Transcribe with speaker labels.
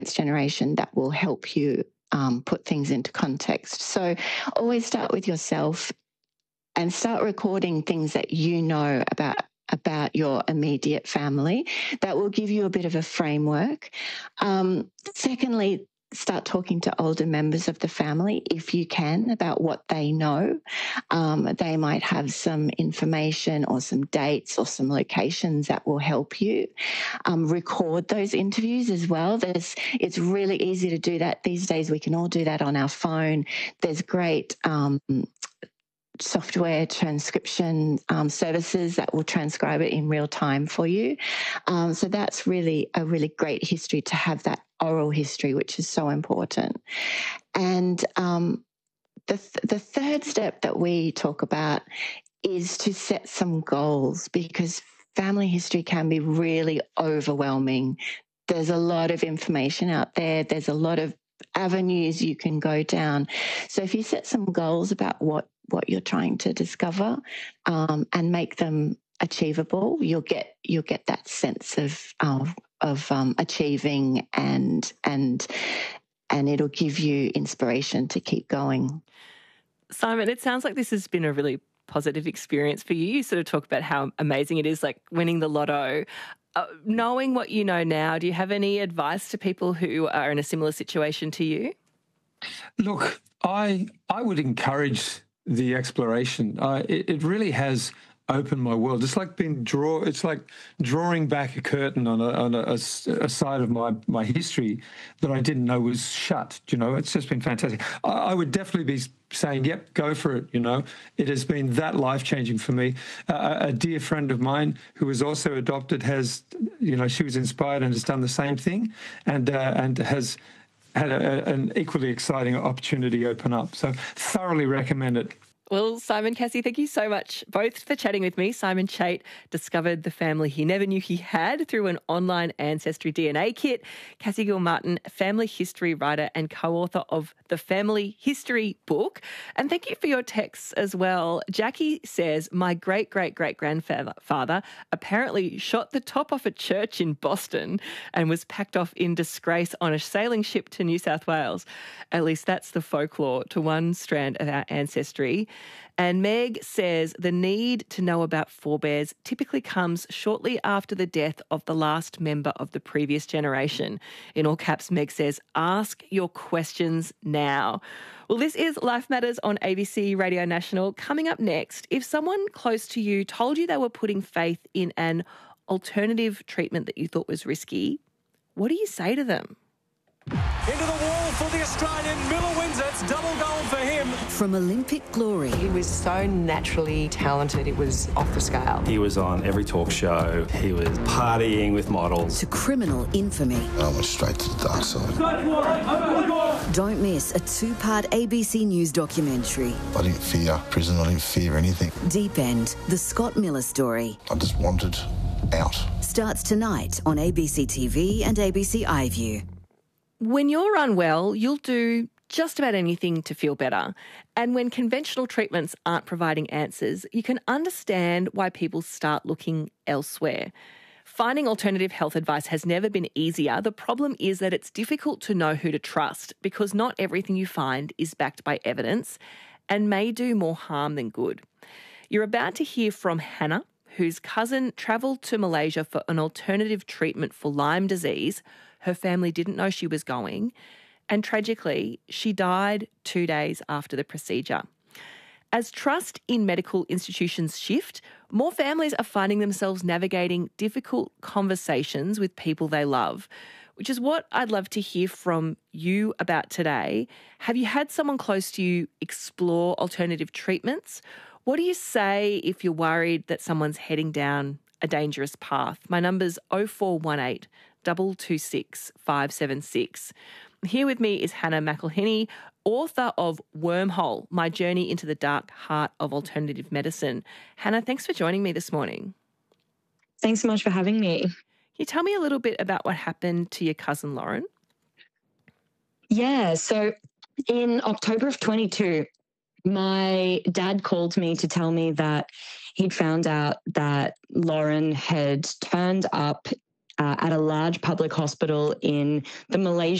Speaker 1: generation that will help you put things into context. So always start with yourself and start recording things that you know about your immediate family. That will give you a bit of a framework. Secondly, start talking to older members of the family, if you can, about what they know. They might have some information or some dates or some locations that will help you. Record those interviews as well. It's really easy to do that these days. We can all do that on our phone. There's great software transcription services that will transcribe it in real time for you. So that's really a really great history to have, that oral history, which is so important. And the third step that we talk about is to set some goals, because family history can be really overwhelming. There's a lot of information out there. There's a lot of avenues you can go down. So if you set some goals about what you're trying to discover and make them achievable, you'll get that sense of achieving, and it'll give you inspiration to keep going.
Speaker 2: Simon, it sounds like this has been a really positive experience for you. You sort of talk about how amazing it is, like winning the lotto. Knowing what you know now, do you have any advice to people who are in a similar situation to you?
Speaker 3: Look, I would encourage the exploration. It really has opened my world. It's like it's like drawing back a curtain on a side of my history that I didn't know was shut. You know, it's just been fantastic. I would definitely be saying, yep, go for it. You know, it has been that life-changing for me. A dear friend of mine who was also adopted has, you know, she was inspired and has done the same thing, and has had an equally exciting opportunity open up. So thoroughly recommend it.
Speaker 2: Well, Simon, Cassie, thank you so much both for chatting with me. Simon Chait discovered the family he never knew he had through an online ancestry DNA kit. Cassie Gilmartin, family history writer and co-author of the Family History book. And thank you for your texts as well. Jackie says, my great-great-great-grandfather apparently shot the top off a church in Boston and was packed off in disgrace on a sailing ship to New South Wales. At least that's the folklore to one strand of our ancestry. And Meg says the need to know about forebears typically comes shortly after the death of the last member of the previous generation. In all caps, Meg says, ask your questions now. Well, this is Life Matters on ABC Radio National. Coming up next, if someone close to you told you they were putting faith in an alternative treatment that you thought was risky, what do you say to them?
Speaker 4: Into the wall for the Australian, Miller wins it. It's double gold for him.
Speaker 5: From Olympic glory.
Speaker 6: He was so naturally talented, it was off the scale.
Speaker 7: He was on every talk show. He was partying with models.
Speaker 5: To criminal infamy.
Speaker 8: I went straight to the dark side.
Speaker 5: Don't miss a 2-part ABC News documentary.
Speaker 8: I didn't fear prison. I didn't fear anything.
Speaker 5: Deep End, the Scott Miller story.
Speaker 8: I just wanted out.
Speaker 5: Starts tonight on ABC TV and ABC iView.
Speaker 2: When you're unwell, you'll do just about anything to feel better. And when conventional treatments aren't providing answers, you can understand why people start looking elsewhere. Finding alternative health advice has never been easier. The problem is that it's difficult to know who to trust because not everything you find is backed by evidence and may do more harm than good. You're about to hear from Hannah, whose cousin travelled to Malaysia for an alternative treatment for Lyme disease. Her family didn't know she was going, and tragically, she died 2 days after the procedure. As trust in medical institutions shift, more families are finding themselves navigating difficult conversations with people they love, which is what I'd love to hear from you about today. Have you had someone close to you explore alternative treatments? What do you say if you're worried that someone's heading down a dangerous path? My number's 0418 226 576. Here with me is Hannah McElhinney, author of Wormhole, My Journey into the Dark Heart of Alternative Medicine. Hannah, thanks for joining me this morning.
Speaker 9: Thanks so much for having me.
Speaker 2: Can you tell me a little bit about what happened to your cousin Lauren?
Speaker 9: Yeah, so in October of 22, my dad called me to tell me that he'd found out that Lauren had turned up at a large public hospital in the Malaysian